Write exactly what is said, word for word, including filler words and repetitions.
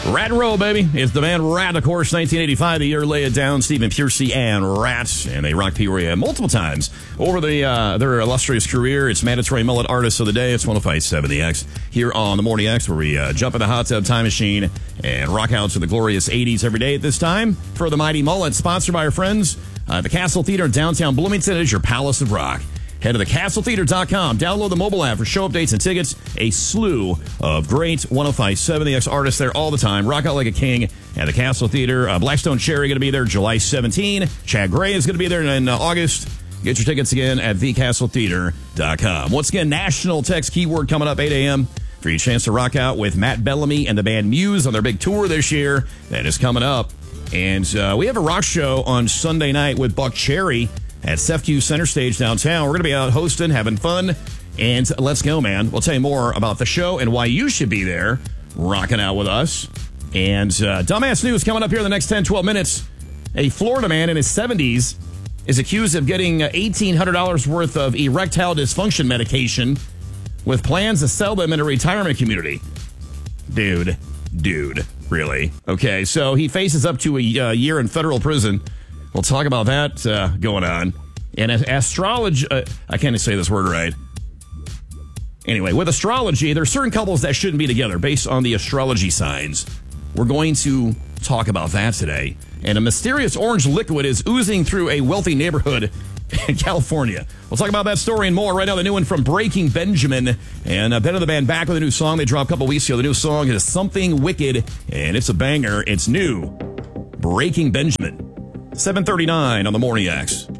Rat and Roll, baby. It's the band Rat, of course, nineteen eighty-five, the year Lay It Down, Stephen Piercy and Rat, and they rocked Peoria multiple times over the uh, their illustrious career. It's Mandatory Mullet Artist of the Day. It's one oh five point seven The X here on the Morning X, where we uh, jump in the hot tub time machine and rock out to the glorious eighties every day at this time. For the Mighty Mullet, sponsored by our friends uh, the Castle Theater in downtown Bloomington, is your Palace of Rock. Head to the castle theater dot com. Download the mobile app for show updates and tickets. A slew of great one oh five point seven The X artists there all the time. Rock out like a king at the Castle Theater. Uh, Blackstone Cherry going to be there July seventeenth. Chad Gray is going to be there in uh, August. Get your tickets again at the castle theater dot com. Once again, national text keyword coming up eight a.m. for your chance to rock out with Matt Bellamy and the band Muse on their big tour this year. That is coming up. And uh, we have a rock show on Sunday night with Buck Cherry at C E F Q Center Stage downtown. We're going to be out hosting, having fun, and let's go, man. We'll tell you more about the show and why you should be there rocking out with us. And uh, dumbass news coming up here in the next ten, twelve minutes. A Florida man in his seventies is accused of getting eighteen hundred dollars worth of erectile dysfunction medication with plans to sell them in a retirement community. Dude, dude, really? Okay, so he faces up to a uh, year in federal prison. We'll talk about that uh, going on. And astrology, uh, I can't say this word right. Anyway, with astrology, there are certain couples that shouldn't be together based on the astrology signs. We're going to talk about that today. And a mysterious orange liquid is oozing through a wealthy neighborhood in California. We'll talk about that story and more. Right now, the new one from Breaking Benjamin. And uh, Ben of the Band back with a new song they dropped a couple weeks ago. The new song is Something Wicked, and it's a banger. It's new. Breaking Benjamin. seven thirty-nine on the Morning X.